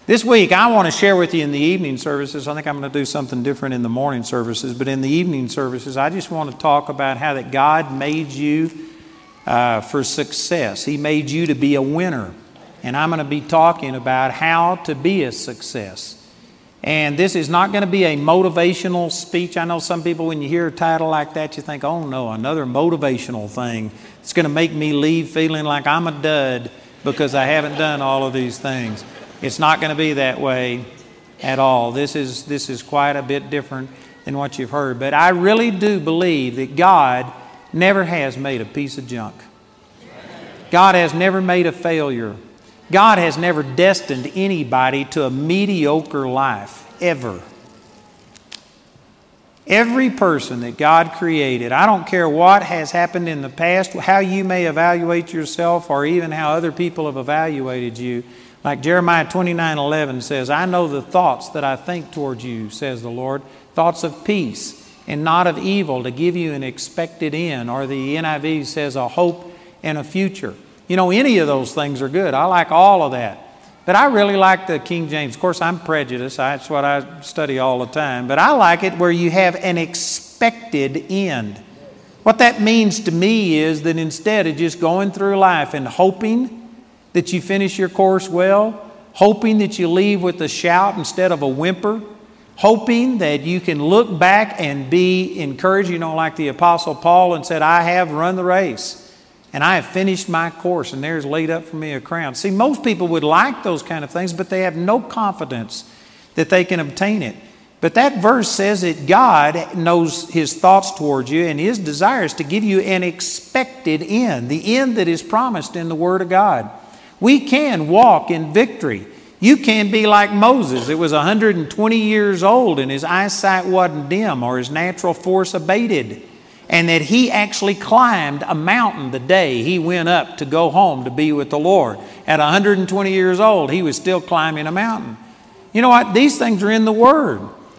This week, I want to share with you in the evening services. I think I'm going to do something different in the morning services, but in the evening services, I just want to talk about how that God made you for success. He made you to be a winner. And I'm going to be talking about how to be a success. And this is not going to be a motivational speech. I know some people, when you hear a title like that, you think, oh no, another motivational thing. It's going to make me leave feeling like I'm a dud because I haven't done all of these things. It's not going to be that way at all. This is quite a bit different than what you've heard. But I really do believe that God never has made a piece of junk. God has never made a failure. God has never destined anybody to a mediocre life, ever. Every person that God created, I don't care what has happened in the past, how you may evaluate yourself, or even how other people have evaluated you. Like Jeremiah 29:11 says, I know the thoughts that I think towards you, says the Lord, thoughts of peace and not of evil, to give you an expected end. Or the NIV says a hope and a future. You know, any of those things are good. I like all of that. But I really like the King James. Of course, I'm prejudiced. That's what I study all the time. But I like it where you have an expected end. What that means to me is that instead of just going through life and hoping that you finish your course well, hoping that you leave with a shout instead of a whimper, hoping that you can look back and be encouraged, you know, like the Apostle Paul, and said, I have run the race. And I have finished my course, and there's laid up for me a crown. See, most people would like those kind of things, but they have no confidence that they can obtain it. But that verse says that God knows His thoughts towards you, and His desire is to give you an expected end, the end that is promised in the Word of God. We can walk in victory. You can be like Moses. It was 120 years old, and his eyesight wasn't dim or his natural force abated. And that he actually climbed a mountain the day he went up to go home to be with the Lord. At 120 years old, he was still climbing a mountain. You know what? These things are in the Word.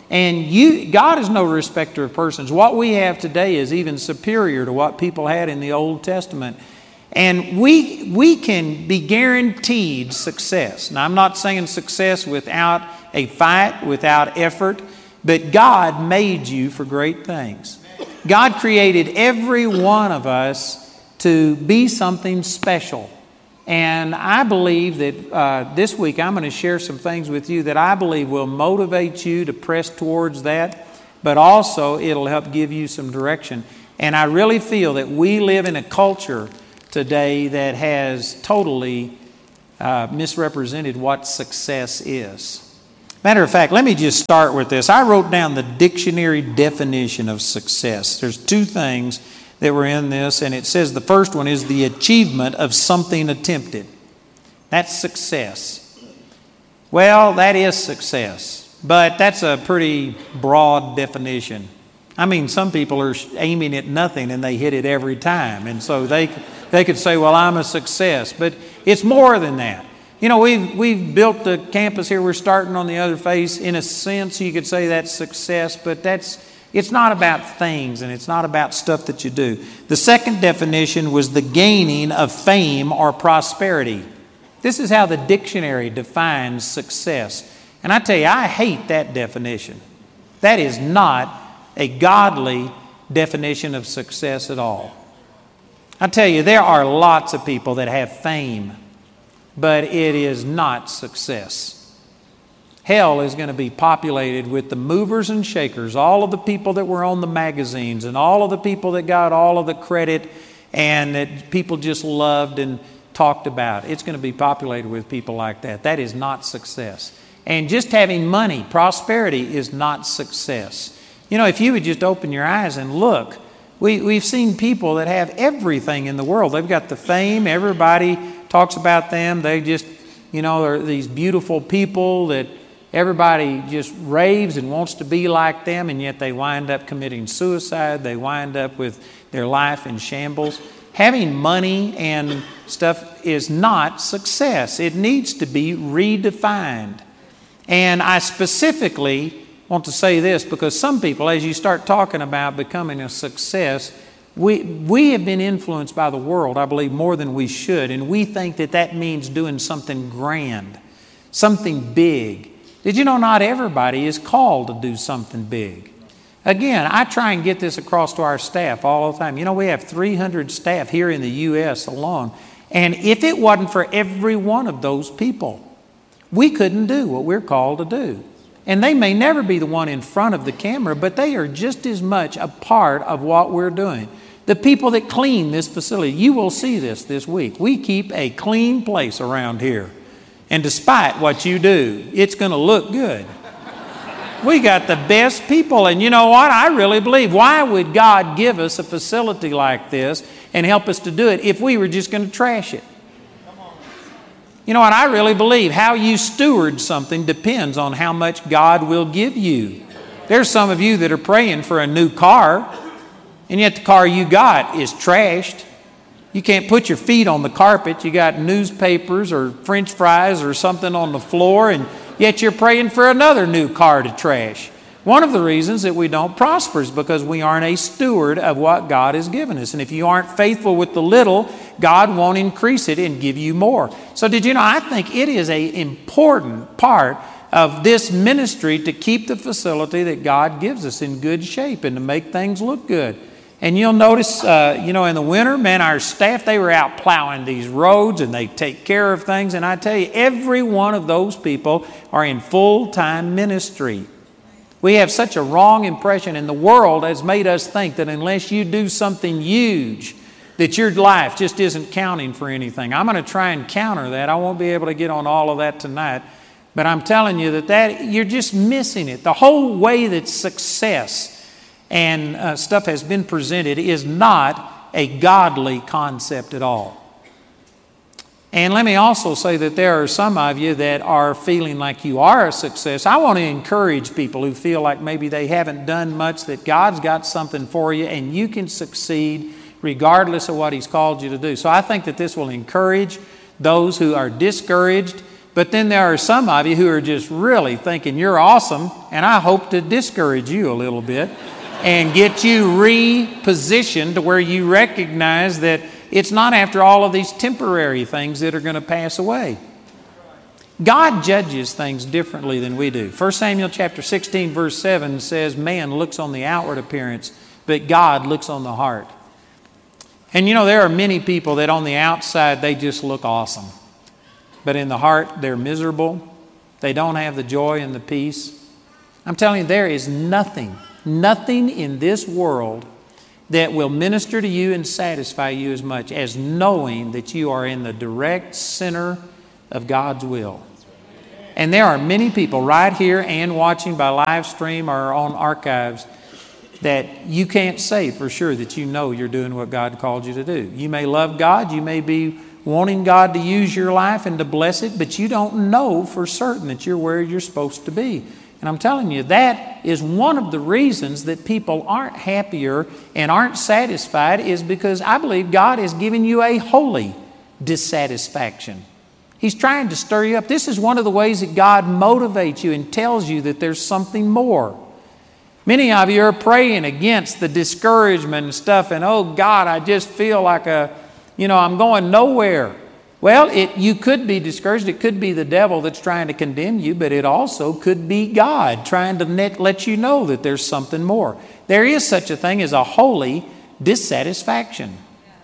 And God is no respecter of persons. What we have today is even superior to what people had in the Old Testament. And we can be guaranteed success. Now, I'm not saying success without a fight, without effort, but God made you for great things. God created every one of us to be something special. And I believe that this week I'm going to share some things with you that I believe will motivate you to press towards that, but also it'll help give you some direction. And I really feel that we live in a culture today that has totally misrepresented what success is. Matter of fact, let me just start with this. I wrote down the dictionary definition of success. There's two things that were in this, and it says the first one is the achievement of something attempted. That's success. Well, that is success, but that's a pretty broad definition. I mean, some people are aiming at nothing and they hit it every time, and so they could say, well, I'm a success, but it's more than that. You know, we've built the campus here. We're starting on the other face. In a sense, you could say that's success, but it's not about things, and it's not about stuff that you do. The second definition was the gaining of fame or prosperity. This is how the dictionary defines success. And I tell you, I hate that definition. That is not a godly definition of success at all. I tell you, there are lots of people that have fame, but it is not success. Hell is going to be populated with the movers and shakers, all of the people that were on the magazines and all of the people that got all of the credit and that people just loved and talked about. It's going to be populated with people like that. That is not success. And just having money, prosperity, is not success. You know, if you would just open your eyes and look, we've seen people that have everything in the world. They've got the fame. Everybody talks about them. They just, you know, are these beautiful people that everybody just raves and wants to be like them, and yet they wind up committing suicide. They wind up with their life in shambles. Having money and stuff is not success. It needs to be redefined. And I specifically want to say this because some people, as you start talking about becoming a success, we have been influenced by the world, I believe, more than we should. And we think that means doing something grand, something big. Did you know not everybody is called to do something big? Again, I try and get this across to our staff all the time. You know, we have 300 staff here in the U.S. alone. And if it wasn't for every one of those people, we couldn't do what we're called to do. And they may never be the one in front of the camera, but they are just as much a part of what we're doing. The people that clean this facility, you will see this week. We keep a clean place around here. And despite what you do, it's going to look good. We got the best people, and you know what? I really believe, why would God give us a facility like this and help us to do it if we were just going to trash it? You know what? I really believe how you steward something depends on how much God will give you. There's some of you that are praying for a new car, and yet the car you got is trashed. You can't put your feet on the carpet. You got newspapers or French fries or something on the floor, and yet you're praying for another new car to trash. One of the reasons that we don't prosper is because we aren't a steward of what God has given us. And if you aren't faithful with the little, God won't increase it and give you more. So did you know, I think it is an important part of this ministry to keep the facility that God gives us in good shape and to make things look good. And you'll notice, in the winter, man, our staff, they were out plowing these roads and they take care of things. And I tell you, every one of those people are in full-time ministry. We have such a wrong impression, and the world has made us think that unless you do something huge, that your life just isn't counting for anything. I'm going to try and counter that. I won't be able to get on all of that tonight. But I'm telling you that you're just missing it. The whole way that success and stuff has been presented is not a godly concept at all. And let me also say that there are some of you that are feeling like you are a success. I want to encourage people who feel like maybe they haven't done much, that God's got something for you and you can succeed regardless of what He's called you to do. So I think that this will encourage those who are discouraged. But then there are some of you who are just really thinking you're awesome, and I hope to discourage you a little bit and get you repositioned to where you recognize that it's not after all of these temporary things that are going to pass away. God judges things differently than we do. 1 Samuel chapter 16 verse 7 says, man looks on the outward appearance, but God looks on the heart. And you know, there are many people that on the outside, they just look awesome. But in the heart, they're miserable. They don't have the joy and the peace. I'm telling you, there is nothing in this world that will minister to you and satisfy you as much as knowing that you are in the direct center of God's will. And there are many people right here and watching by live stream or on archives that you can't say for sure that you know you're doing what God called you to do. You may love God, you may be wanting God to use your life and to bless it, but you don't know for certain that you're where you're supposed to be. And I'm telling you, that is one of the reasons that people aren't happier and aren't satisfied, is because I believe God has given you a holy dissatisfaction. He's trying to stir you up. This is one of the ways that God motivates you and tells you that there's something more. Many of you are praying against the discouragement and stuff, and oh God, I just feel like I'm going nowhere. Well, you could be discouraged. It could be the devil that's trying to condemn you, but it also could be God trying to let you know that there's something more. There is such a thing as a holy dissatisfaction.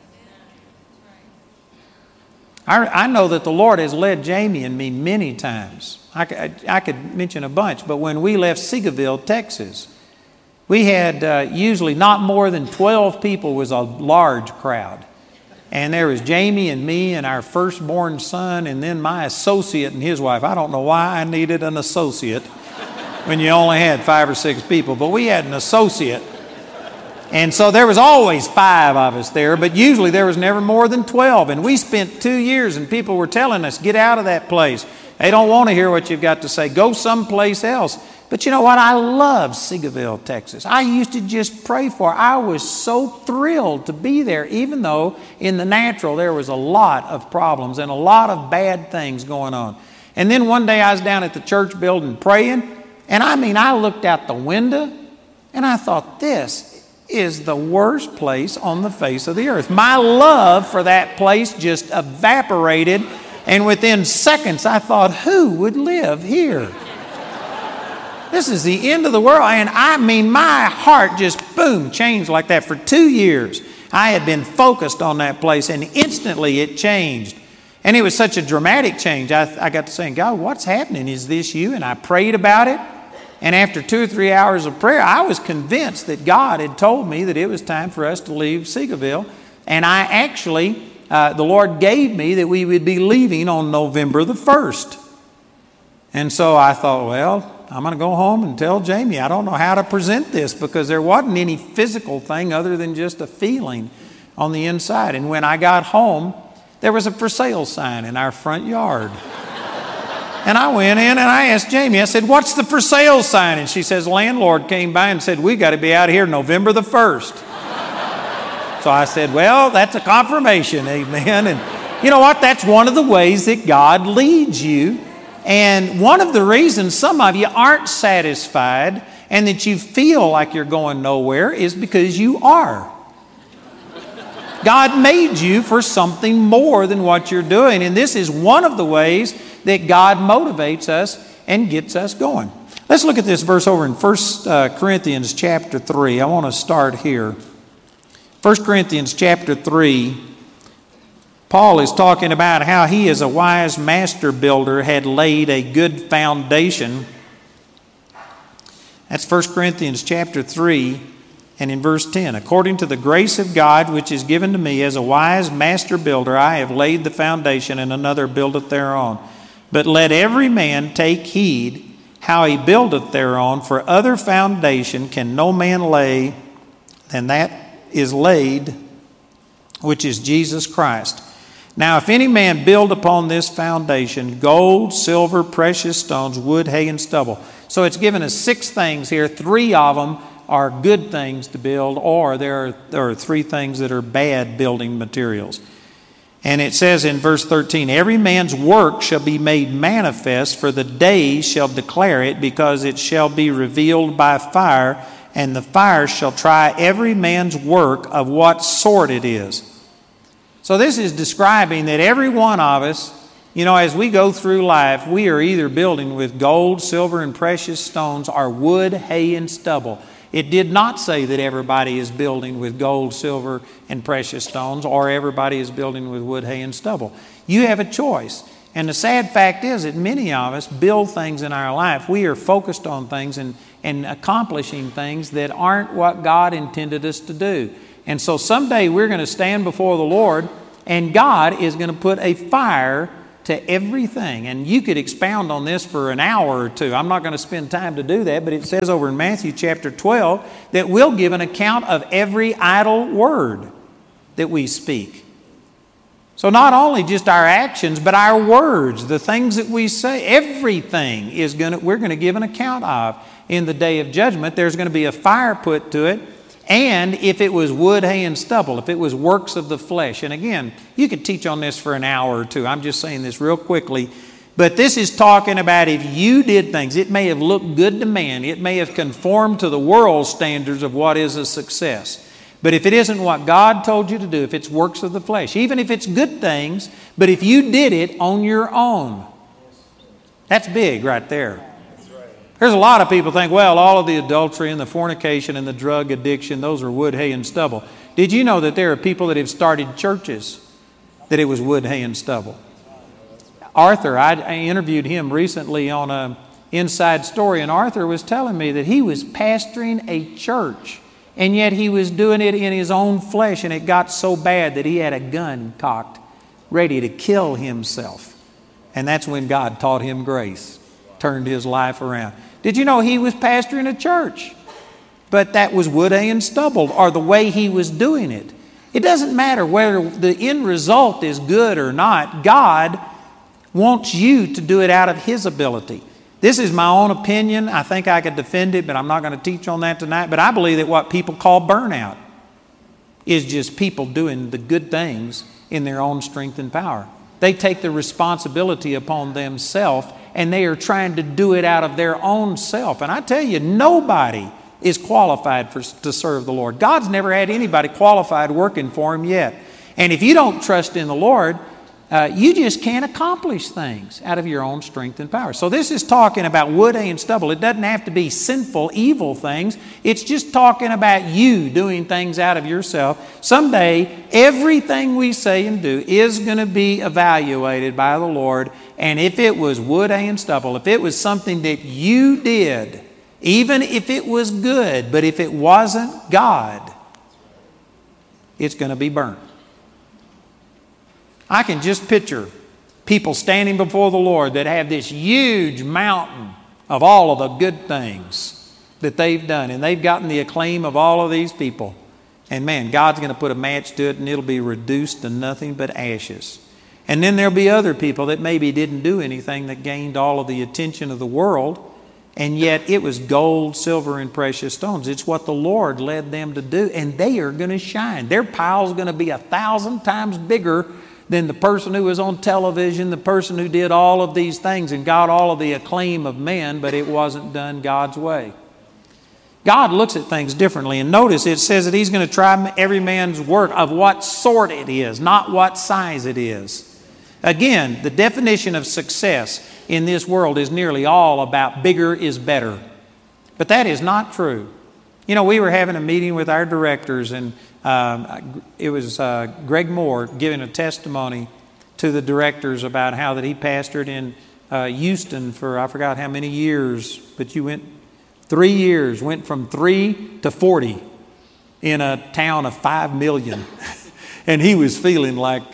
I know that the Lord has led Jamie and me many times. I could mention a bunch, but when we left Seagoville, Texas, we had usually not more than 12 people. Was a large crowd. And there was Jamie and me and our firstborn son, and then my associate and his wife. I don't know why I needed an associate when you only had 5 or 6 people, but we had an associate. And so there was always 5 of us there, but usually there was never more than 12. And we spent 2 years, and people were telling us, get out of that place. They don't want to hear what you've got to say. Go someplace else. But you know what? I love Seagoville, Texas. I used to just pray for it. I was so thrilled to be there, even though in the natural there was a lot of problems and a lot of bad things going on. And then one day I was down at the church building praying, and I looked out the window and I thought, this is the worst place on the face of the earth. My love for that place just evaporated. And within seconds, I thought, who would live here? This is the end of the world. And I mean, my heart just, boom, changed like that. For 2 years, I had been focused on that place, and instantly it changed. And it was such a dramatic change. I got to saying, God, what's happening? Is this you? And I prayed about it. And after 2 or 3 hours of prayer, I was convinced that God had told me that it was time for us to leave Seagoville. And I actually, the Lord gave me that we would be leaving on November the 1st. And so I thought, well, I'm going to go home and tell Jamie I don't know how to present this, because there wasn't any physical thing other than just a feeling on the inside. And when I got home, there was a for sale sign in our front yard. And I went in and I asked Jamie, I said, what's the for sale sign? And she says, landlord came by and said, we got to be out here November the 1st. So I said, well, that's a confirmation, amen. And you know what? That's one of the ways that God leads you. And one of the reasons some of you aren't satisfied and that you feel like you're going nowhere is because you are. God made you for something more than what you're doing. And this is one of the ways that God motivates us and gets us going. Let's look at this verse over in 1 Corinthians chapter 3. I want to start here. 1 Corinthians chapter 3, Paul is talking about how he, as a wise master builder, had laid a good foundation. That's 1 Corinthians chapter 3 and in verse 10. According to the grace of God which is given to me as a wise master builder, I have laid the foundation, and another buildeth thereon. But let every man take heed how he buildeth thereon, for other foundation can no man lay than that is laid, which is Jesus Christ. Now, if any man build upon this foundation gold, silver, precious stones, wood, hay, and stubble. So it's given us 6 things here. 3 of them are good things to build, or there are 3 things that are bad building materials. And it says in verse 13, every man's work shall be made manifest, for the day shall declare it, because it shall be revealed by fire, and the fire shall try every man's work of what sort it is. So this is describing that every one of us, you know, as we go through life, we are either building with gold, silver, and precious stones, or wood, hay, and stubble. It did not say that everybody is building with gold, silver, and precious stones, or everybody is building with wood, hay, and stubble. You have a choice. And the sad fact is that many of us build things in our life. We are focused on things and accomplishing things that aren't what God intended us to do. And so someday we're going to stand before the Lord, and God is going to put a fire to everything. And you could expound on this for an hour or 2. I'm not going to spend time to do that, but it says over in Matthew chapter 12 that we'll give an account of every idle word that we speak. So not only just our actions, but our words, the things that we say, everything we're going to give an account of in the day of judgment. There's going to be a fire put to it. And if it was wood, hay, and stubble, if it was works of the flesh. And again, you could teach on this for an hour or 2. I'm just saying this real quickly. But this is talking about if you did things, it may have looked good to man. It may have conformed to the world's standards of what is a success. But if it isn't what God told you to do, if it's works of the flesh, even if it's good things, but if you did it on your own, that's big right there. There's a lot of people think, well, all of the adultery and the fornication and the drug addiction, those are wood, hay, and stubble. Did you know that there are people that have started churches that it was wood, hay, and stubble? Arthur, I interviewed him recently on an Inside Story, and Arthur was telling me that he was pastoring a church, and yet he was doing it in his own flesh, and it got so bad that he had a gun cocked, ready to kill himself. And that's when God taught him grace, turned his life around. Did you know he was pastoring a church? But that was wood, hay, and stubble, or the way he was doing it. It doesn't matter whether the end result is good or not. God wants you to do it out of His ability. This is my own opinion. I think I could defend it, but I'm not going to teach on that tonight. But I believe that what people call burnout is just people doing the good things in their own strength and power. They take the responsibility upon themselves, and they are trying to do it out of their own self. And I tell you, nobody is qualified to serve the Lord. God's never had anybody qualified working for Him yet. And if you don't trust in the Lord, you just can't accomplish things out of your own strength and power. So this is talking about wood, hay, and stubble. It doesn't have to be sinful, evil things. It's just talking about you doing things out of yourself. Someday, everything we say and do is going to be evaluated by the Lord. And if it was wood, hay, and stubble, if it was something that you did, even if it was good, but if it wasn't God, it's going to be burnt. I can just picture people standing before the Lord that have this huge mountain of all of the good things that they've done. And they've gotten the acclaim of all of these people. And man, God's going to put a match to it and it'll be reduced to nothing but ashes. And then there'll be other people that maybe didn't do anything that gained all of the attention of the world. And yet it was gold, silver, and precious stones. It's what the Lord led them to do. And they are going to shine. Their pile's going to be 1,000 times bigger than the person who was on television, the person who did all of these things and got all of the acclaim of men, but it wasn't done God's way. God looks at things differently. And notice it says that He's going to try every man's work of what sort it is, not what size it is. Again, the definition of success in this world is nearly all about bigger is better. But that is not true. You know, we were having a meeting with our directors and it was Greg Moore giving a testimony to the directors about how that he pastored in Houston for I forgot how many years, but you went 3 years, went from 3 to 40 in a town of 5 million. And he was feeling like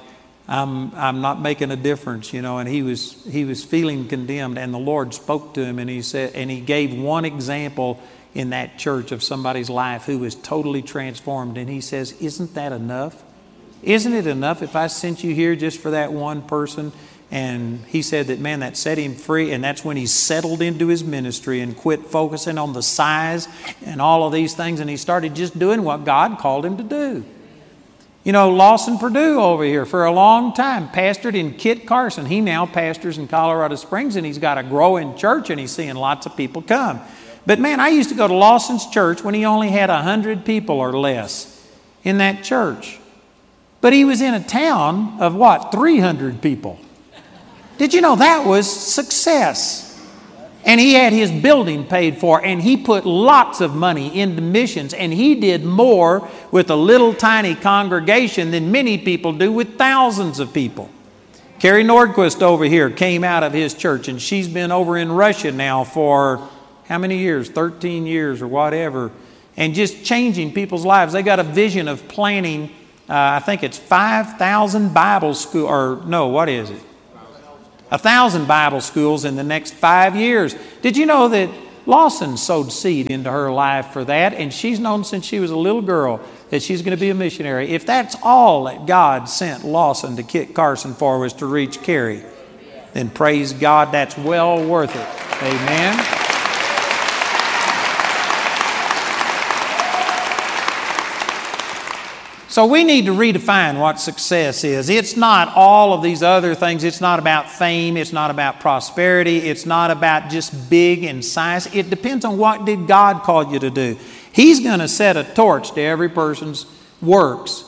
I'm not making a difference, you know, and he was feeling condemned. And the Lord spoke to him and he said, and he gave one example in that church of somebody's life who was totally transformed. And he says, isn't that enough? Isn't it enough if I sent you here just for that one person? And he said that, man, that set him free. And that's when he settled into his ministry and quit focusing on the size and all of these things. And he started just doing what God called him to do. You know, Lawson Purdue over here for a long time pastored in Kit Carson. He now pastors in Colorado Springs and he's got a growing church and he's seeing lots of people come. But man, I used to go to Lawson's church when he only had 100 people or less in that church. But he was in a town of what, 300 people. Did you know that was success? And he had his building paid for and he put lots of money into missions and he did more with a little tiny congregation than many people do with thousands of people. Carrie Nordquist over here came out of his church and she's been over in Russia now for how many years? 13 years or whatever. And just changing people's lives. They got a vision of planning, I think it's 5,000 Bible school, or no, what is it? 1,000 Bible schools in the next 5 years. Did you know that Lawson sowed seed into her life for that? And she's known since she was a little girl that she's going to be a missionary. If that's all that God sent Lawson to Kit Carson for was to reach Carrie, then praise God, that's well worth it. Amen. So we need to redefine what success is. It's not all of these other things. It's not about fame. It's not about prosperity. It's not about just big in size. It depends on what did God call you to do. He's going to set a torch to every person's works.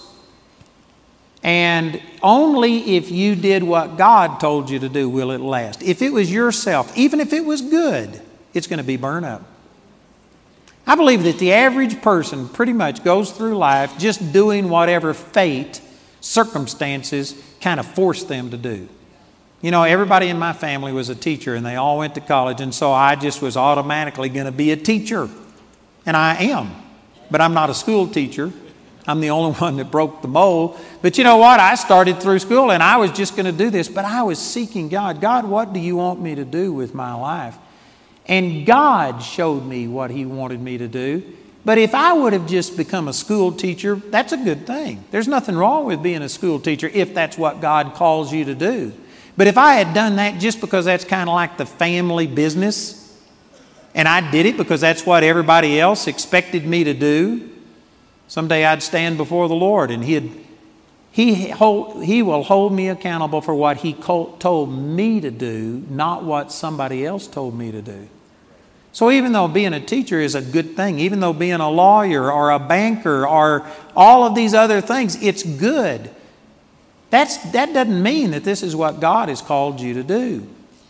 And only if you did what God told you to do will it last. If it was yourself, even if it was good, it's going to be burned up. I believe that the average person pretty much goes through life just doing whatever fate, circumstances kind of force them to do. You know, everybody in my family was a teacher and they all went to college, and so I just was automatically going to be a teacher. And I am, but I'm not a school teacher. I'm the only one that broke the mold. But you know what? I started through school and I was just going to do this, but I was seeking God. God, what do you want me to do with my life? And God showed me what He wanted me to do. But if I would have just become a school teacher, that's a good thing. There's nothing wrong with being a school teacher if that's what God calls you to do. But if I had done that just because that's kind of like the family business, and I did it because that's what everybody else expected me to do, someday I'd stand before the Lord and He will hold me accountable for what He told me to do, not what somebody else told me to do. So even though being a teacher is a good thing, even though being a lawyer or a banker or all of these other things, it's good. That doesn't mean that this is what God has called you to do.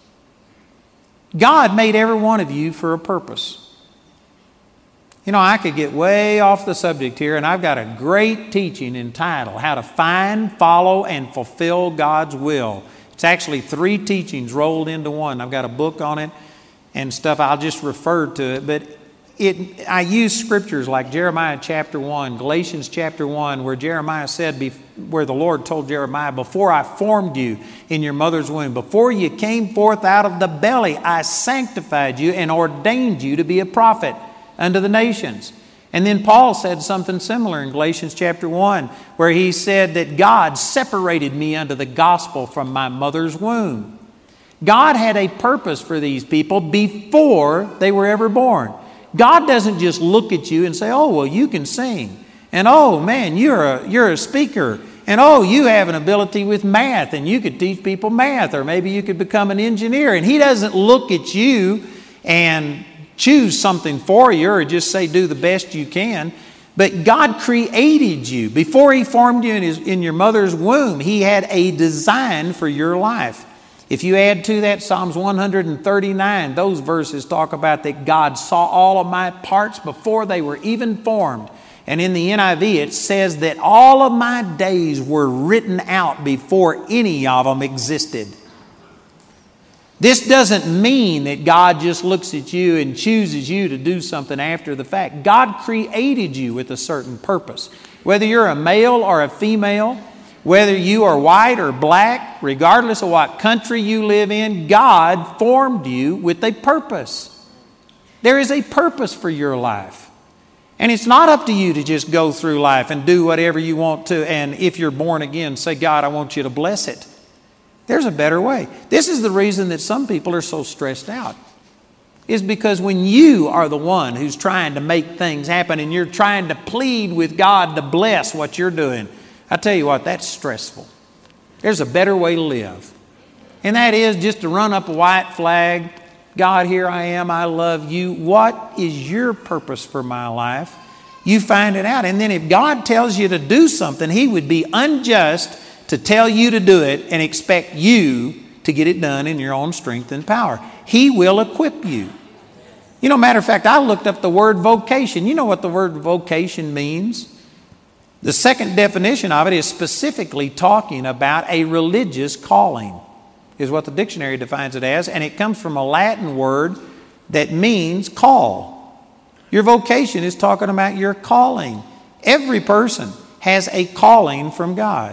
God made every one of you for a purpose. You know, I could get way off the subject here, and I've got a great teaching entitled How to Find, Follow, and Fulfill God's Will. It's actually 3 teachings rolled into one. I've got a book on it and stuff. I'll just refer to it. But I use scriptures like Jeremiah chapter 1, Galatians chapter 1, where Jeremiah said, where the Lord told Jeremiah, before I formed you in your mother's womb, before you came forth out of the belly, I sanctified you and ordained you to be a prophet unto the nations. And then Paul said something similar in Galatians chapter 1, where he said that God separated me unto the gospel from my mother's womb. God had a purpose for these people before they were ever born. God doesn't just look at you and say, oh, well, you can sing. And oh, man, you're a speaker. And oh, you have an ability with math and you could teach people math, or maybe you could become an engineer. And He doesn't look at you and choose something for you or just say do the best you can. But God created you. Before He formed you in your mother's womb, He had a design for your life. If you add to that Psalms 139, those verses talk about that God saw all of my parts before they were even formed. And in the NIV it says that all of my days were written out before any of them existed. This doesn't mean that God just looks at you and chooses you to do something after the fact. God created you with a certain purpose. Whether you're a male or a female, whether you are white or black, regardless of what country you live in, God formed you with a purpose. There is a purpose for your life. And it's not up to you to just go through life and do whatever you want to. And if you're born again, say, God, I want you to bless it. There's a better way. This is the reason that some people are so stressed out. Is because when you are the one who's trying to make things happen and you're trying to plead with God to bless what you're doing, I tell you what, that's stressful. There's a better way to live. And that is just to run up a white flag. God, here I am. I love you. What is your purpose for my life? You find it out. And then if God tells you to do something, He would be unjust to tell you to do it and expect you to get it done in your own strength and power. He will equip you. You know, matter of fact, I looked up the word vocation. You know what the word vocation means? The second definition of it is specifically talking about a religious calling, is what the dictionary defines it as, and it comes from a Latin word that means call. Your vocation is talking about your calling. Every person has a calling from God.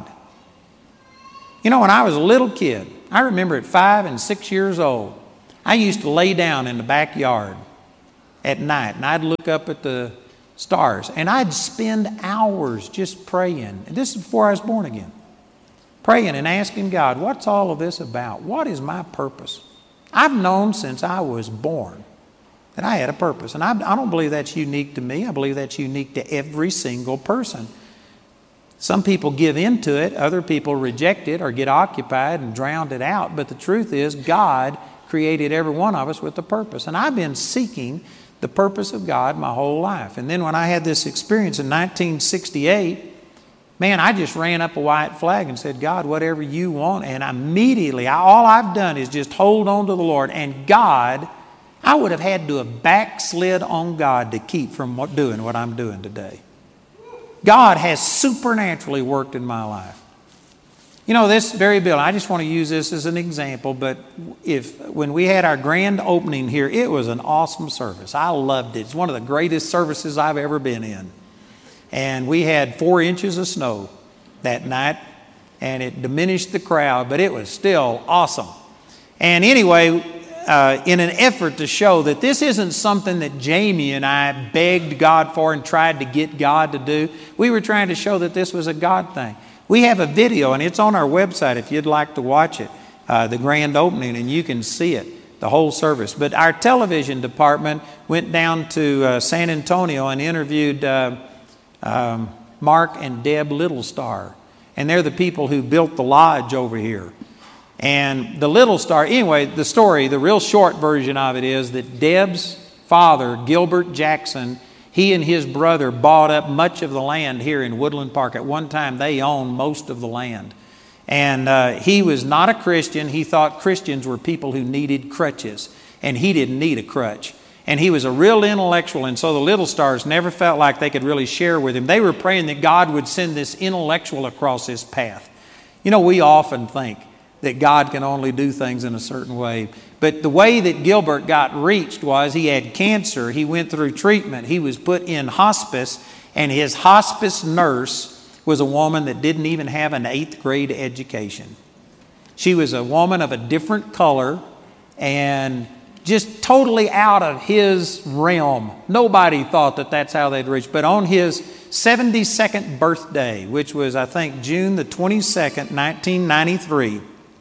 You know, when I was a little kid, I remember at 5 and 6 years old, I used to lay down in the backyard at night and I'd look up at the stars and I'd spend hours just praying. And this is before I was born again. Praying and asking God, what's all of this about? What is my purpose? I've known since I was born that I had a purpose. And I don't believe that's unique to me. I believe that's unique to every single person. Some people give into it. Other people reject it or get occupied and drown it out. But the truth is God created every one of us with a purpose. And I've been seeking the purpose of God my whole life. And then when I had this experience in 1968, man, I just ran up a white flag and said, God, whatever you want. And immediately, all I've done is just hold on to the Lord. And God, I would have had to have backslid on God to keep from doing what I'm doing today. God has supernaturally worked in my life. You know, this very building, I just want to use this as an example, but when we had our grand opening here, it was an awesome service. I loved it. It's one of the greatest services I've ever been in. And we had 4 inches of snow that night, and it diminished the crowd, but it was still awesome. And anyway, in an effort to show that this isn't something that Jamie and I begged God for and tried to get God to do, we were trying to show that this was a God thing. We have a video, and it's on our website if you'd like to watch it, the grand opening, and you can see it, the whole service. But our television department went down to San Antonio and interviewed Mark and Deb Littlestar. And they're the people who built the lodge over here. And the Littlestar, anyway, the story, the real short version of it is that Deb's father, Gilbert Jackson, he and his brother bought up much of the land here in Woodland Park. At one time, they owned most of the land. And he was not a Christian. He thought Christians were people who needed crutches. And he didn't need a crutch. And he was a real intellectual. And so the Little Stars never felt like they could really share with him. They were praying that God would send this intellectual across his path. You know, we often think that God can only do things in a certain way. But the way that Gilbert got reached was he had cancer. He went through treatment. He was put in hospice. And his hospice nurse was a woman that didn't even have an 8th grade education. She was a woman of a different color and just totally out of his realm. Nobody thought that that's how they'd reach. But on his 72nd birthday, which was, I think, June the 22nd, 1993,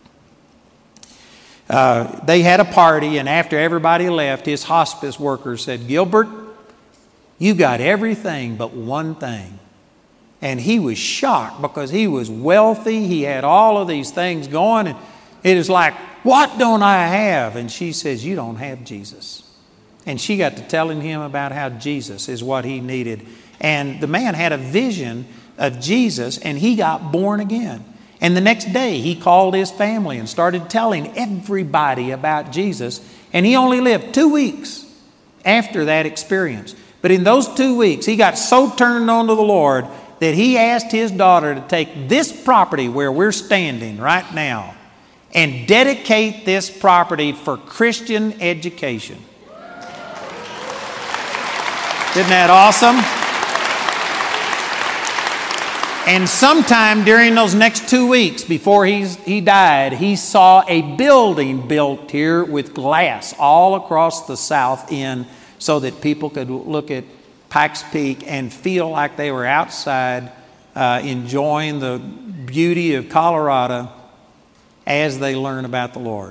they had a party, and after everybody left, his hospice worker said, "Gilbert, you got everything but one thing." And he was shocked because he was wealthy. He had all of these things going. And it was like, "What don't I have?" And she says, "You don't have Jesus." And she got to telling him about how Jesus is what he needed. And the man had a vision of Jesus, and he got born again. And the next day, he called his family and started telling everybody about Jesus. And he only lived 2 weeks after that experience. But in those 2 weeks, he got so turned on to the Lord that he asked his daughter to take this property where we're standing right now and dedicate this property for Christian education. Isn't that awesome? And sometime during those next 2 weeks before he died, he saw a building built here with glass all across the south end so that people could look at Pikes Peak and feel like they were outside enjoying the beauty of Colorado as they learn about the Lord.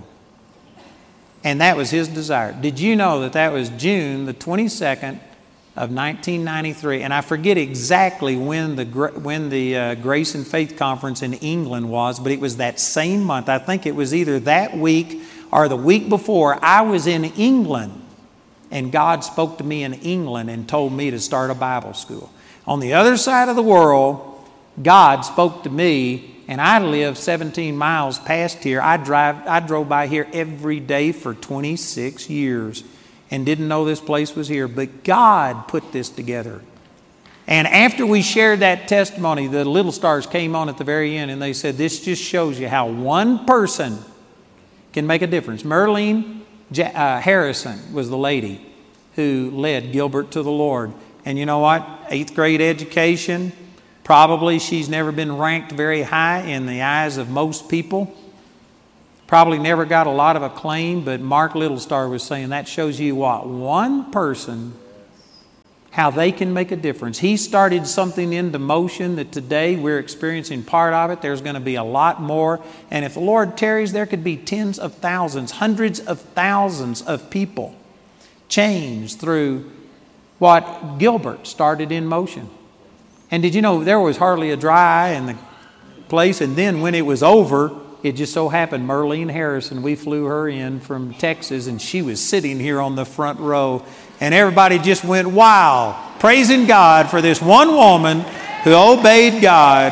And that was his desire. Did you know that that was June the 22nd of 1993? And I forget exactly when the Grace and Faith Conference in England was, but it was that same month. I think it was either that week or the week before. I was in England. And God spoke to me in England and told me to start a Bible school. On the other side of the world, God spoke to me, and I live 17 miles past here. I drove by here every day for 26 years and didn't know this place was here. But God put this together. And after we shared that testimony, the Little Stars came on at the very end, and they said, "This just shows you how one person can make a difference." Merlene Harrison was the lady who led Gilbert to the Lord. And you know what? 8th grade education. Probably she's never been ranked very high in the eyes of most people. Probably never got a lot of acclaim, but Mark Littlestar was saying that shows you what? One person, how they can make a difference. He started something into motion that today we're experiencing part of it. There's going to be a lot more. And if the Lord tarries, there could be tens of thousands, hundreds of thousands of people changed through what Gilbert started in motion. And did you know there was hardly a dry eye in the place? And then when it was over, it just so happened Merlene Harrison, we flew her in from Texas, and she was sitting here on the front row. And everybody just went wild, praising God for this one woman who obeyed God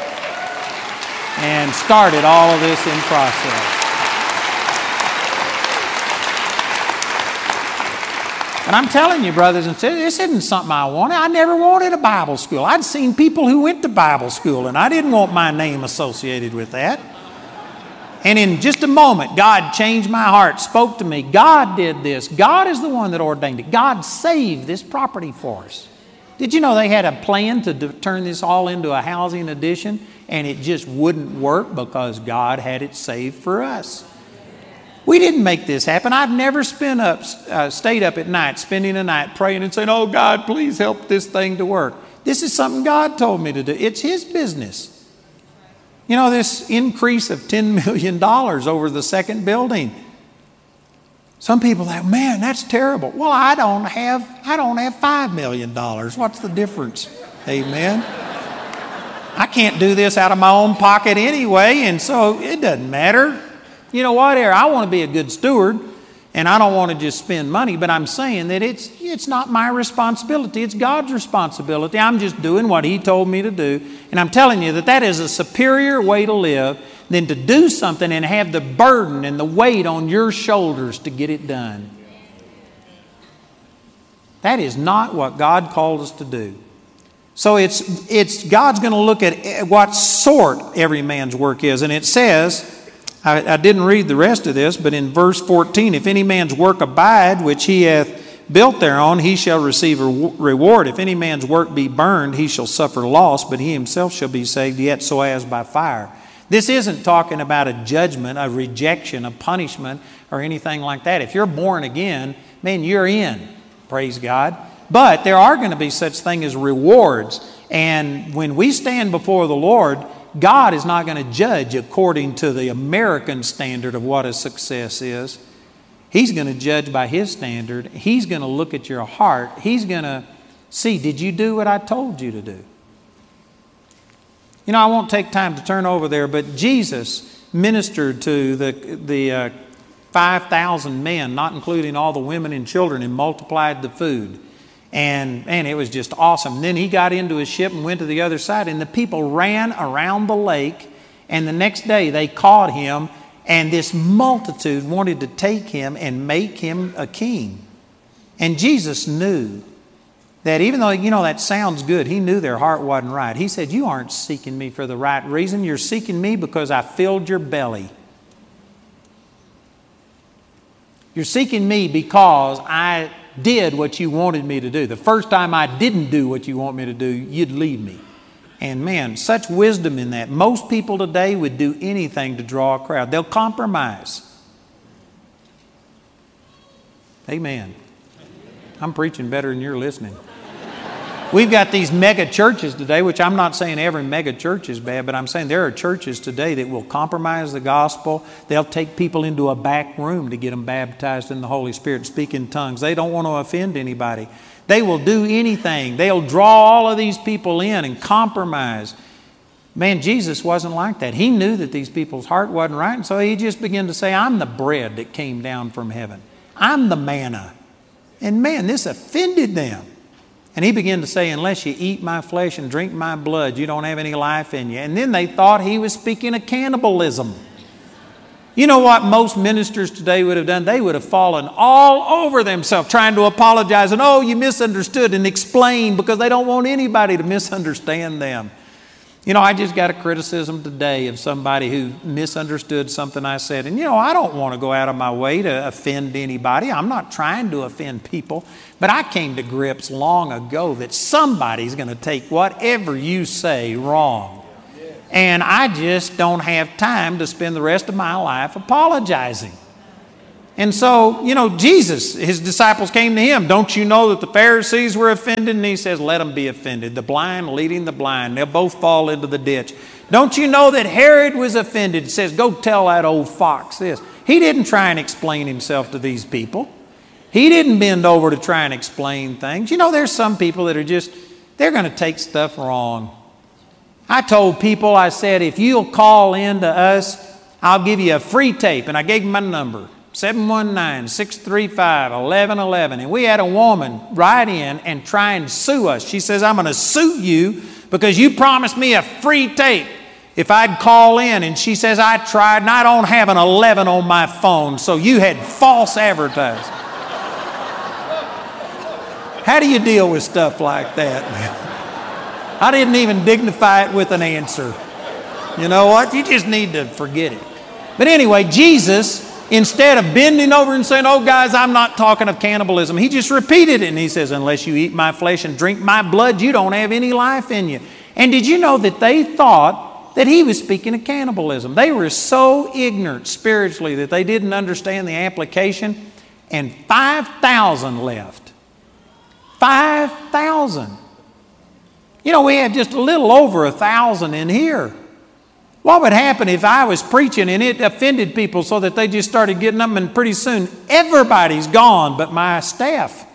and started all of this in process. And I'm telling you, brothers and sisters, this isn't something I wanted. I never wanted a Bible school. I'd seen people who went to Bible school, and I didn't want my name associated with that. And in just a moment, God changed my heart, spoke to me. God did this. God is the one that ordained it. God saved this property for us. Did you know they had a plan to turn this all into a housing addition, and it just wouldn't work because God had it saved for us? We didn't make this happen. I've never stayed up at night, spending a night praying and saying, "Oh, God, please help this thing to work." This is something God told me to do. It's His business. You know, this increase of $10 million over the second building. Some people think, "Man, that's terrible." Well, I don't have $5 million. What's the difference? Amen. I can't do this out of my own pocket anyway, and so it doesn't matter. You know what? I want to be a good steward, and I don't want to just spend money, but I'm saying that it's not my responsibility. It's God's responsibility. I'm just doing what He told me to do, and I'm telling you that is a superior way to live than to do something and have the burden and the weight on your shoulders to get it done. That is not what God called us to do. So it's God's going to look at what sort every man's work is. And it says, I didn't read the rest of this, but in verse 14, if any man's work abide, which he hath built thereon, he shall receive a reward. If any man's work be burned, he shall suffer loss, but he himself shall be saved, yet so as by fire. This isn't talking about a judgment, a rejection, a punishment, or anything like that. If you're born again, man, you're in. Praise God. But there are going to be such thing as rewards. And when we stand before the Lord, God is not going to judge according to the American standard of what a success is. He's going to judge by His standard. He's going to look at your heart. He's going to see, did you do what I told you to do? You know, I won't take time to turn over there, but Jesus ministered to the 5,000 men, not including all the women and children, and multiplied the food. And it was just awesome. Then He got into His ship and went to the other side, and the people ran around the lake, and the next day they caught Him, and this multitude wanted to take Him and make Him a king. And Jesus knew that even though, you know, that sounds good, He knew their heart wasn't right. He said, you aren't seeking Me for the right reason. You're seeking Me because I filled your belly. You're seeking Me because I did what you wanted Me to do. The first time I didn't do what you want Me to do, you'd leave Me. And man, such wisdom in that. Most people today would do anything to draw a crowd. They'll compromise. Amen. I'm preaching better than you're listening. We've got these mega churches today, which I'm not saying every mega church is bad, but I'm saying there are churches today that will compromise the gospel. They'll take people into a back room to get them baptized in the Holy Spirit and speak in tongues. They don't want to offend anybody. They will do anything. They'll draw all of these people in and compromise. Man, Jesus wasn't like that. He knew that these people's heart wasn't right, and so He just began to say, I'm the bread that came down from heaven. I'm the manna. And man, this offended them. And He began to say, unless you eat My flesh and drink My blood, you don't have any life in you. And then they thought He was speaking of cannibalism. You know what most ministers today would have done? They would have fallen all over themselves trying to apologize and, oh, you misunderstood, and explain, because they don't want anybody to misunderstand them. You know, I just got a criticism today of somebody who misunderstood something I said. And, you know, I don't want to go out of my way to offend anybody. I'm not trying to offend people. But I came to grips long ago that somebody's going to take whatever you say wrong. And I just don't have time to spend the rest of my life apologizing. And so, you know, Jesus, His disciples came to Him. Don't you know that the Pharisees were offended? And He says, let them be offended. The blind leading the blind. They'll both fall into the ditch. Don't you know that Herod was offended? He says, go tell that old fox this. He didn't try and explain Himself to these people. He didn't bend over to try and explain things. You know, there's some people that are just, they're going to take stuff wrong. I told people, I said, if you'll call in to us, I'll give you a free tape. And I gave them my number. 719-635-1111. And we had a woman write in and try and sue us. She says, I'm going to sue you because you promised me a free tape if I'd call in. And she says, I tried and I don't have an 11 on my phone, so you had false advertising. How do you deal with stuff like that? I didn't even dignify it with an answer. You know what? You just need to forget it. But anyway, Jesus, instead of bending over and saying, oh guys, I'm not talking of cannibalism, He just repeated it. And He says, unless you eat My flesh and drink My blood, you don't have any life in you. And did you know that they thought that He was speaking of cannibalism? They were so ignorant spiritually that they didn't understand the application. And 5,000 left. 5,000. You know, we have just a little over 1,000 in here. What would happen if I was preaching and it offended people so that they just started getting up, and pretty soon everybody's gone but my staff?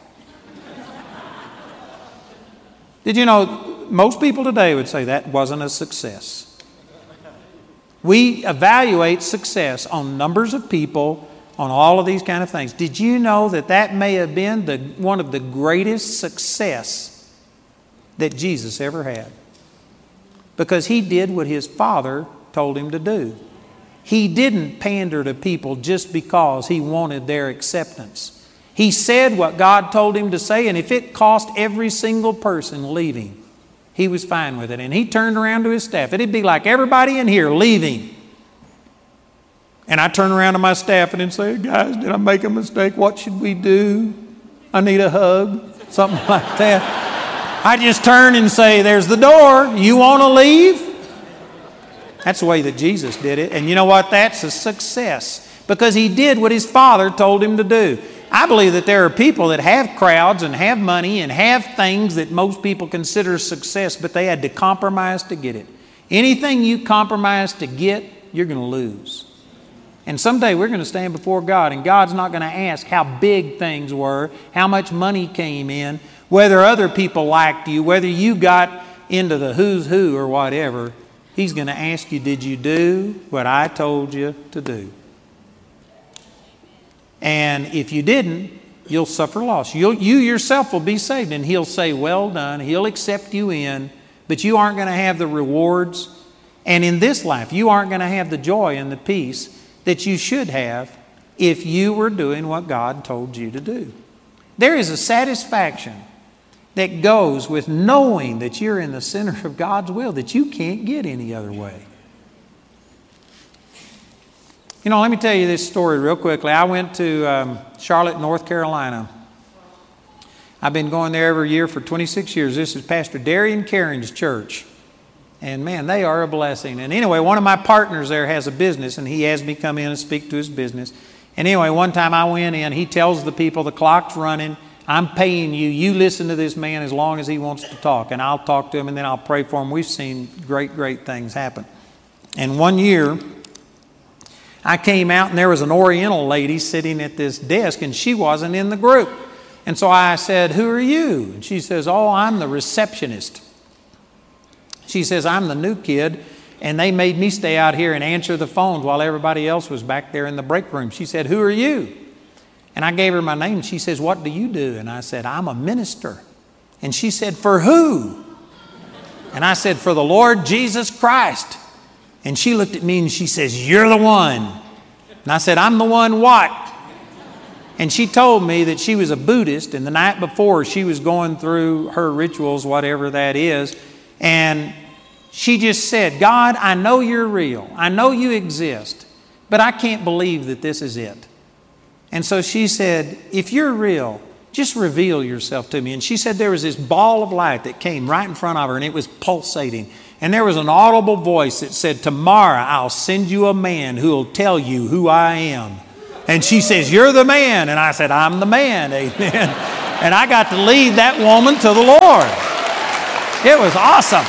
Did you know most people today would say that wasn't a success? We evaluate success on numbers of people, on all of these kind of things. Did you know that that may have been one of the greatest success that Jesus ever had? Because He did what His Father told Him to do. He didn't pander to people just because He wanted their acceptance. He said what God told Him to say, and if it cost every single person leaving, He was fine with it. And He turned around to His staff. It'd be like everybody in here leaving. And I turn around to my staff and then say, guys, did I make a mistake? What should we do? I need a hug. Something like that. I just turn and say, there's the door. You want to leave? That's the way that Jesus did it. And you know what? That's a success. Because He did what His Father told Him to do. I believe that there are people that have crowds and have money and have things that most people consider success, but they had to compromise to get it. Anything you compromise to get, you're going to lose. And someday we're going to stand before God, and God's not going to ask how big things were, how much money came in, whether other people liked you, whether you got into the who's who or whatever. He's going to ask you, did you do what I told you to do? And if you didn't, you'll suffer loss. You yourself will be saved, and He'll say, well done. He'll accept you in, but you aren't going to have the rewards. And in this life, you aren't going to have the joy and the peace that you should have if you were doing what God told you to do. There is a satisfaction that goes with knowing that you're in the center of God's will that you can't get any other way. You know, let me tell you this story real quickly. I went to Charlotte, North Carolina. I've been going there every year for 26 years. This is Pastor Darian Caron's church. And man, they are a blessing. And anyway, one of my partners there has a business, and he has me come in and speak to his business. And anyway, one time I went in, he tells the people, the clock's running. I'm paying you. You listen to this man as long as he wants to talk. And I'll talk to him, and then I'll pray for him. We've seen great, great things happen. And one year, I came out, and there was an Oriental lady sitting at this desk, and she wasn't in the group. And so I said, who are you? And she says, oh, I'm the receptionist. She says, I'm the new kid, and they made me stay out here and answer the phones while everybody else was back there in the break room. She said, who are you? And I gave her my name, and she says, what do you do? And I said, I'm a minister. And she said, for who? And I said, for the Lord Jesus Christ. And she looked at me and she says, you're the one. And I said, I'm the one what? And she told me that she was a Buddhist, and the night before she was going through her rituals, whatever that is, and she just said, God, I know you're real. I know you exist, but I can't believe that this is it. And so she said, if you're real, just reveal yourself to me. And she said there was this ball of light that came right in front of her, and it was pulsating. And there was an audible voice that said, tomorrow I'll send you a man who will tell you who I am. And she says, you're the man. And I said, I'm the man. Amen. And I got to lead that woman to the Lord. It was awesome.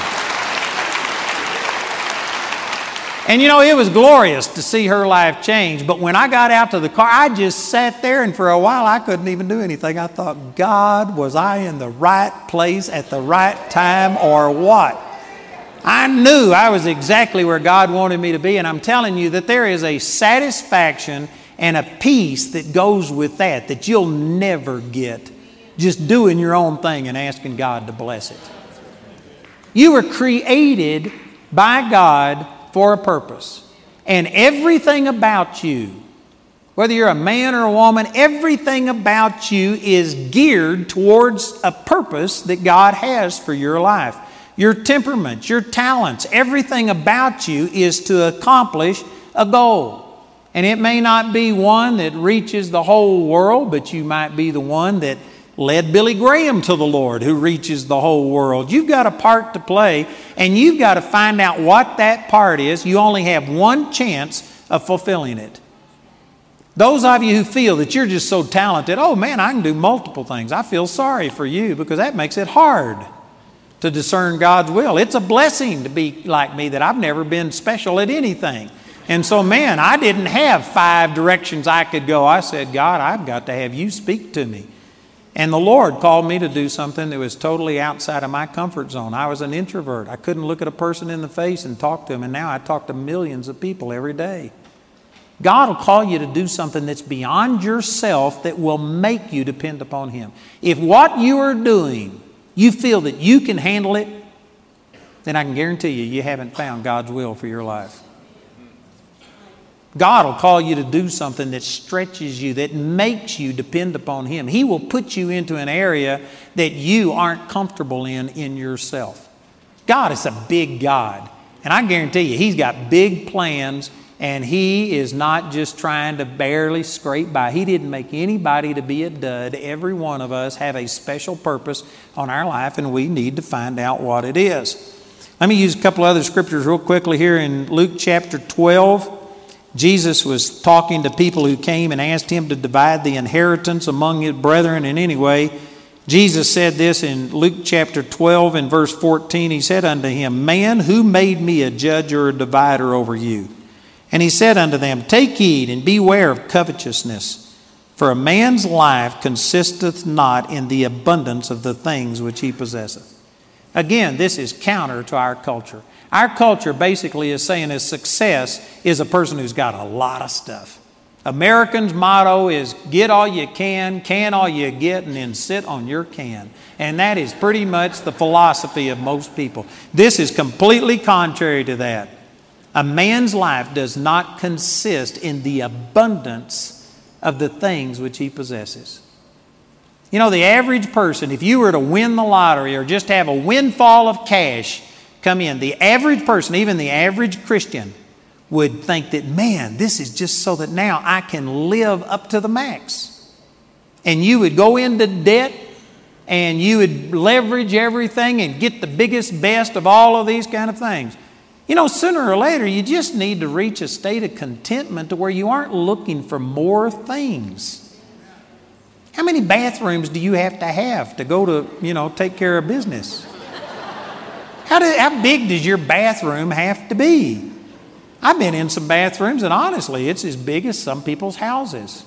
And you know, it was glorious to see her life change. But when I got out to the car, I just sat there, and for a while I couldn't even do anything. I thought, God, was I in the right place at the right time or what? I knew I was exactly where God wanted me to be. And I'm telling you that there is a satisfaction and a peace that goes with that you'll never get just doing your own thing and asking God to bless it. You were created by God for a purpose. And everything about you, whether you're a man or a woman, everything about you is geared towards a purpose that God has for your life. Your temperament, your talents, everything about you is to accomplish a goal. And it may not be one that reaches the whole world, but you might be the one that led Billy Graham to the Lord, who reaches the whole world. You've got a part to play, and you've got to find out what that part is. You only have one chance of fulfilling it. Those of you who feel that you're just so talented, oh man, I can do multiple things. I feel sorry for you, because that makes it hard to discern God's will. It's a blessing to be like me, that I've never been special at anything. And so, man, I didn't have 5 directions I could go. I said, God, I've got to have you speak to me. And the Lord called me to do something that was totally outside of my comfort zone. I was an introvert. I couldn't look at a person in the face and talk to them. And now I talk to millions of people every day. God will call you to do something that's beyond yourself that will make you depend upon Him. If what you are doing, you feel that you can handle it, then I can guarantee you, you haven't found God's will for your life. God will call you to do something that stretches you, that makes you depend upon Him. He will put you into an area that you aren't comfortable in yourself. God is a big God. And I guarantee you, He's got big plans, and He is not just trying to barely scrape by. He didn't make anybody to be a dud. Every one of us have a special purpose on our life, and we need to find out what it is. Let me use a couple other scriptures real quickly here in Luke chapter 12. Jesus was talking to people who came and asked Him to divide the inheritance among His brethren. And anyway, Jesus said this in Luke chapter 12 and verse 14. He said unto him, Man, who made me a judge or a divider over you? And He said unto them, Take heed and beware of covetousness, for a man's life consisteth not in the abundance of the things which he possesseth. Again, this is counter to our culture. Our culture basically is saying a success is a person who's got a lot of stuff. Americans' motto is get all you can all you get, and then sit on your can. And that is pretty much the philosophy of most people. This is completely contrary to that. A man's life does not consist in the abundance of the things which he possesses. You know, the average person, if you were to win the lottery or just have a windfall of cash come in, the average person, even the average Christian, would think that, man, this is just so that now I can live up to the max. And you would go into debt and you would leverage everything and get the biggest, best of all of these kind of things. You know, sooner or later, you just need to reach a state of contentment to where you aren't looking for more things. How many bathrooms do you have to go to, take care of business? How big does your bathroom have to be? I've been in some bathrooms, and honestly, it's as big as some people's houses.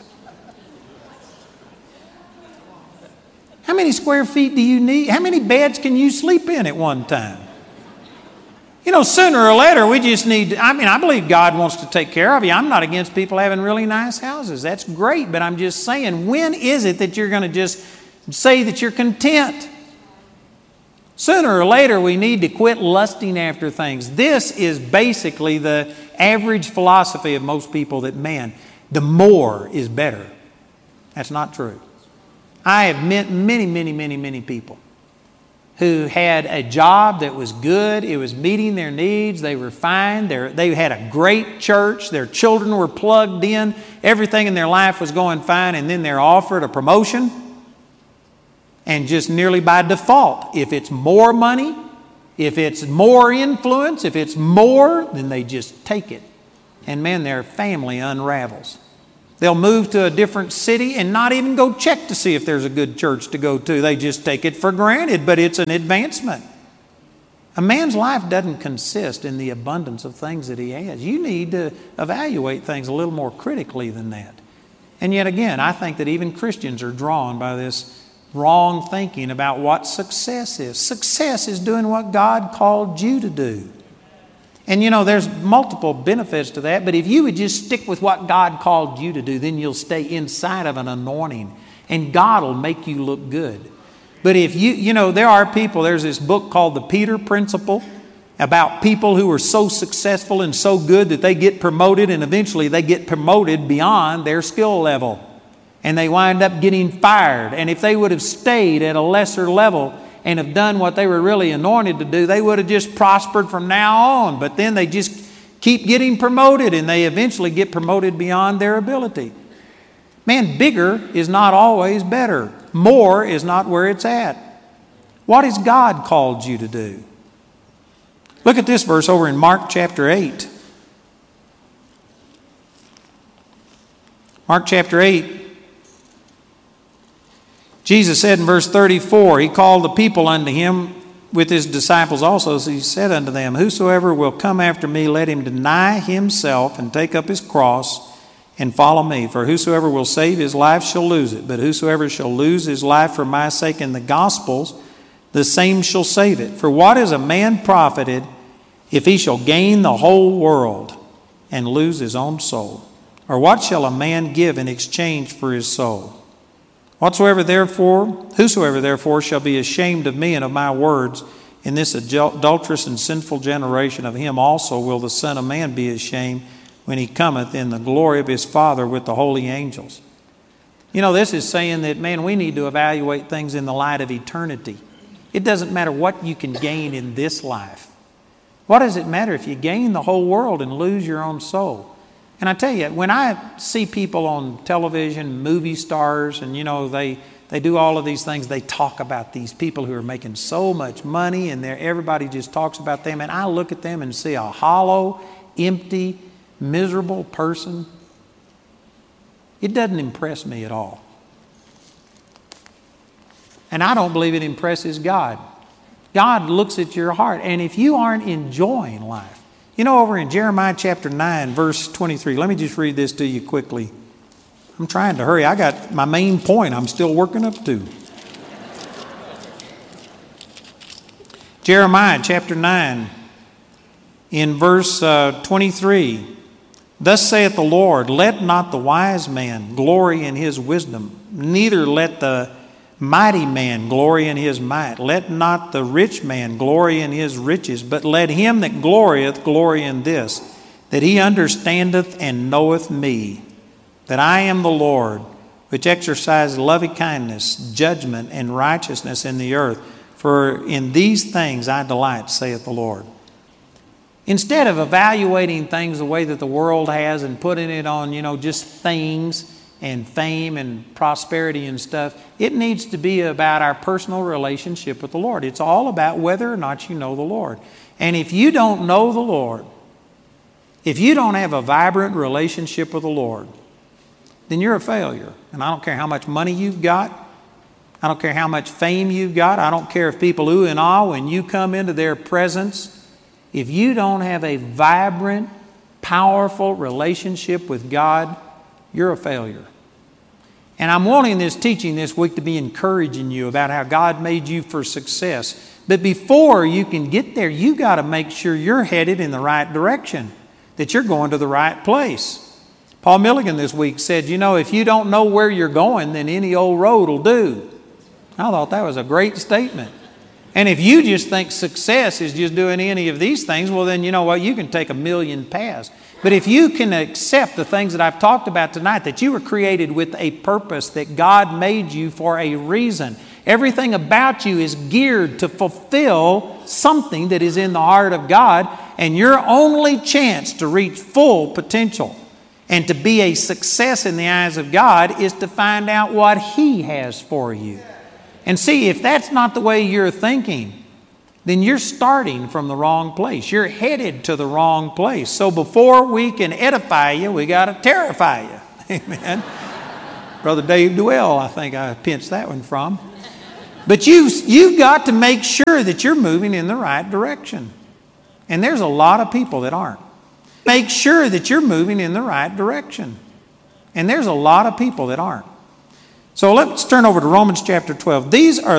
How many square feet do you need? How many beds can you sleep in at one time? You know, sooner or later, we just need, I believe God wants to take care of you. I'm not against people having really nice houses. That's great, but I'm just saying, when is it that you're going to just say that you're content? Sooner or later, we need to quit lusting after things. This is basically the average philosophy of most people, that, man, the more is better. That's not true. I have met many people who had a job that was good. It was meeting their needs. They were fine. They had a great church. Their children were plugged in. Everything in their life was going fine. And then they're offered a promotion. And just nearly by default, if it's more money, if it's more influence, if it's more, then they just take it. And man, their family unravels. They'll move to a different city and not even go check to see if there's a good church to go to. They just take it for granted, but it's an advancement. A man's life doesn't consist in the abundance of things that he has. You need to evaluate things a little more critically than that. And yet again, I think that even Christians are drawn by this wrong thinking about what success is. Success is doing what God called you to do. And you know, there's multiple benefits to that, but if you would just stick with what God called you to do, then you'll stay inside of an anointing, and God will make you look good. But if there are people, there's this book called The Peter Principle, about people who are so successful and so good that they get promoted, and eventually they get promoted beyond their skill level. And they wind up getting fired. And if they would have stayed at a lesser level and have done what they were really anointed to do, they would have just prospered from now on. But then they just keep getting promoted, and they eventually get promoted beyond their ability. Man, bigger is not always better. More is not where it's at. What has God called you to do? Look at this verse over in Mark chapter 8. Mark chapter 8. Jesus said in verse 34, He called the people unto Him with His disciples also. So He said unto them, Whosoever will come after me, let him deny himself and take up his cross and follow me. For whosoever will save his life shall lose it. But whosoever shall lose his life for my sake and the gospel's, the same shall save it. For what is a man profited if he shall gain the whole world and lose his own soul? Or what shall a man give in exchange for his soul? Whosoever therefore shall be ashamed of me and of my words in this adulterous and sinful generation, of him also will the Son of Man be ashamed when he cometh in the glory of his Father with the holy angels. You know, this is saying that, man, we need to evaluate things in the light of eternity. It doesn't matter what you can gain in this life. What does it matter if you gain the whole world and lose your own soul? And I tell you, when I see people on television, movie stars, and, you know, they do all of these things, they talk about these people who are making so much money, and everybody just talks about them, and I look at them and see a hollow, empty, miserable person. It doesn't impress me at all. And I don't believe it impresses God. God looks at your heart. And if you aren't enjoying life, you know, over in Jeremiah chapter 9, verse 23, let me just read this to you quickly. I'm trying to hurry. I got my main point I'm still working up to. Jeremiah chapter 9, in verse 23. Thus saith the Lord, let not the wise man glory in his wisdom, neither let the mighty man glory in his might. Let not the rich man glory in his riches, but let him that glorieth glory in this, that he understandeth and knoweth me, that I am the Lord, which exercise loving kindness, judgment, and righteousness in the earth. For in these things I delight, saith the Lord. Instead of evaluating things the way that the world has and putting it on, you know, just things and fame and prosperity and stuff, it needs to be about our personal relationship with the Lord. It's all about whether or not you know the Lord. And if you don't know the Lord, if you don't have a vibrant relationship with the Lord, then you're a failure. And I don't care how much money you've got. I don't care how much fame you've got. I don't care if people ooh and ah when you come into their presence. If you don't have a vibrant, powerful relationship with God, you're a failure. And I'm wanting this teaching this week to be encouraging you about how God made you for success. But before you can get there, you got to make sure you're headed in the right direction, that you're going to the right place. Paul Milligan this week said, you know, if you don't know where you're going, then any old road will do. I thought that was a great statement. And if you just think success is just doing any of these things, well, then you know what? You can take 1,000,000 paths. But if you can accept the things that I've talked about tonight, that you were created with a purpose, that God made you for a reason. Everything about you is geared to fulfill something that is in the heart of God. And your only chance to reach full potential and to be a success in the eyes of God is to find out what He has for you. And see, if that's not the way you're thinking, then you're starting from the wrong place. You're headed to the wrong place. So before we can edify you, we got to terrify you. Amen. Brother Dave Duell, I think I pinched that one from. But you've got to make sure that you're moving in the right direction. And there's a lot of people that aren't. Make sure that you're moving in the right direction. And there's a lot of people that aren't. So let's turn over to Romans chapter 12. These are